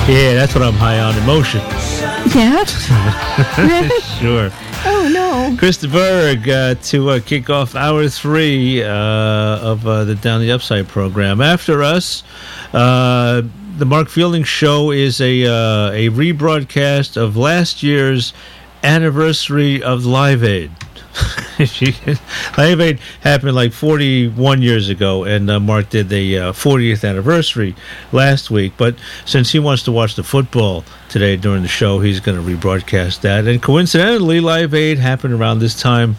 Yeah, that's what I'm high on, emotion. Yeah? Really? Sure. Oh, no. Krista Berg to kick off hour 3 of the Down the Upside program. After us, the Mark Fielding Show is a rebroadcast of last year's anniversary of Live Aid. Live Aid happened like 41 years ago, and Mark did the 40th anniversary last week. But since he wants to watch the football today during the show, he's going to rebroadcast that. And coincidentally, Live Aid happened around this time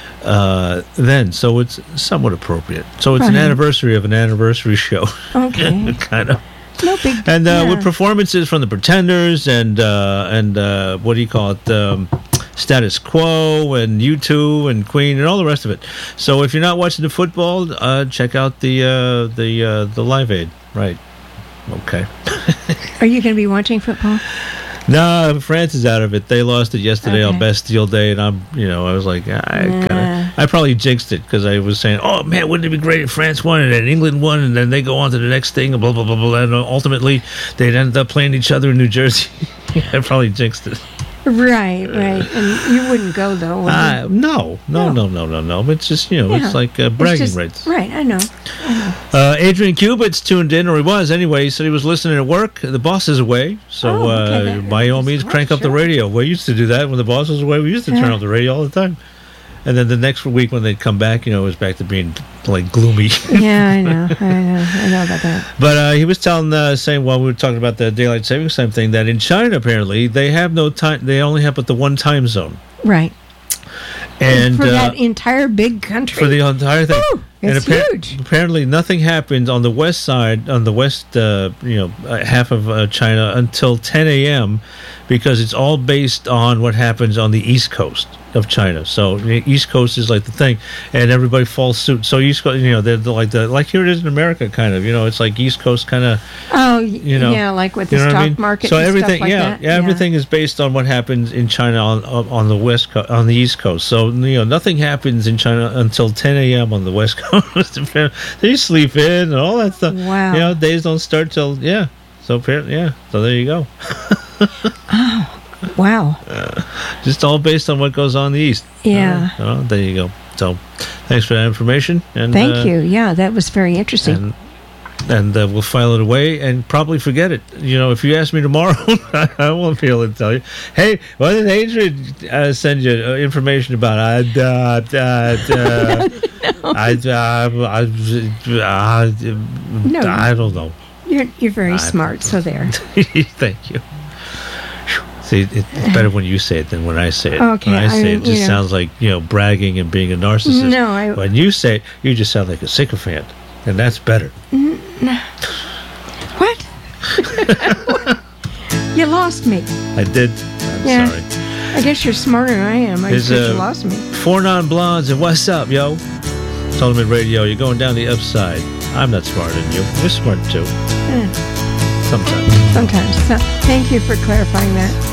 then, so it's somewhat appropriate. So it's an anniversary of an anniversary show. Okay. Kind of. No big. And with performances from the Pretenders and what do you call it? Status Quo and U2 and Queen and all the rest of it. So if you're not watching the football, check out the Live Aid. Right. Okay. Are you going to be watching football? No, France is out of it. They lost it yesterday on Bastille Day, and I was like, I probably jinxed it because I was saying, oh man, wouldn't it be great if France won and then England won, and then they go on to the next thing, and blah blah blah blah, and ultimately they'd end up playing each other in New Jersey. I probably jinxed it. Right. And you wouldn't go, though, would you? No. It's just, it's like bragging rights. Right, I know. Adrian Kubit's tuned in, or he was anyway. He said he was listening at work. The boss is away, so by all means, crank up the radio. We used to do that when the boss was away. We used to turn up the radio all the time. And then the next week when they'd come back, it was back to being like gloomy. Yeah, I know about that. But he was saying while we were talking about the daylight savings time thing, that in China apparently they have no time. They only have but the one time zone. Right. And for that entire big country. For the entire thing. Ooh, it's huge. Apparently nothing happens on the west side, on the west, half of China until 10 a.m. because it's all based on what happens on the East Coast of China. So the East Coast is like the thing, and everybody falls suit. So East Coast, they're like here it is in America, kind of. It's like East Coast kind of. Oh, yeah, like with the stock market. So and everything, stuff like that. Everything is based on what happens in China on the west coast, on the East Coast. So nothing happens in China until 10 a.m. on the West Coast. They sleep in and all that stuff. Wow. Days don't start till So apparently, so there you go. Oh. Wow. Just all based on what goes on in the East. Yeah. There you go. So thanks for that information. And thank you. Yeah, that was very interesting. And we'll file it away and probably forget it. If you ask me tomorrow, I won't be able to tell you. Hey, what did Adrian send you information about? No. I don't know. You're very smart, so there. Thank you. See, it's better when you say it than when I say it. Okay, when I say it, just sounds like, bragging and being a narcissist. No, when you say it, you just sound like a sycophant, and that's better. What? You lost me. I did. I'm sorry. I guess you're smarter than I am. I guess you lost me. 4 non-blondes, and what's up, yo? Solomon Radio, you're going down the upside. I'm not smarter than you. You're smart, too. Sometimes. So, thank you for clarifying that.